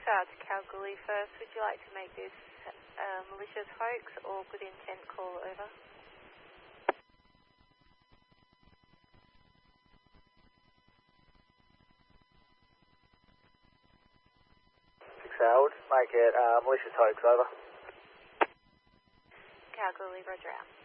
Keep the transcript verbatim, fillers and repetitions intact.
hour to Kalgoorlie first. Would you like to make this uh, malicious hoax or good intent call over? six hours, make it uh, malicious hoax over. Kalgoorlie, roger out.